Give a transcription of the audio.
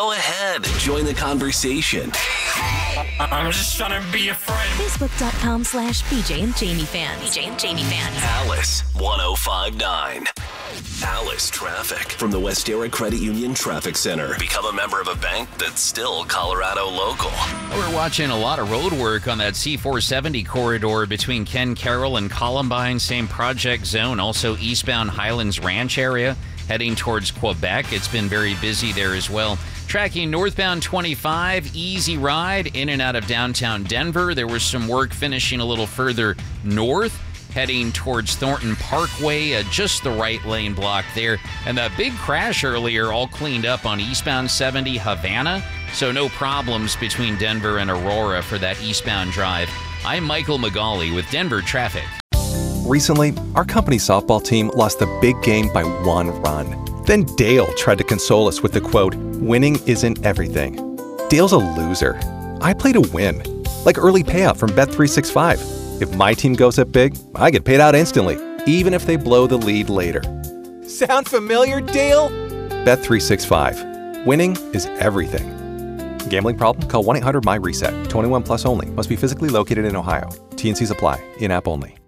Go ahead and join the conversation. I'm just trying to be a friend. Facebook.com/BJ and Jamie fans. BJ and Jamie fans. Alice 1059. Alice Traffic from the Westera Credit Union Traffic Center. Become a member of a bank that's still Colorado local. We're watching a lot of road work on that C470 corridor between Ken Carroll and Columbine, same project zone, also eastbound Highlands Ranch area, heading towards Quebec. It's been very busy there as well. Tracking northbound 25, easy ride in and out of downtown Denver. There was some work finishing a little further north, heading towards Thornton Parkway, just the right lane block there. And that big crash earlier all cleaned up on eastbound 70 Havana, so no problems between Denver and Aurora for that eastbound drive. I'm Michael McGauley with Denver Traffic. Recently, our company softball team lost the big game by 1 run. Then Dale tried to console us with the quote, "Winning isn't everything." Dale's a loser. I play to win, like early payout from Bet365. If my team goes up big, I get paid out instantly, even if they blow the lead later. Sound familiar, Dale? Bet365. Winning is everything. Gambling problem? Call 1-800-MY-RESET. 21 plus only. Must be physically located in Ohio. T&Cs apply. In-app only.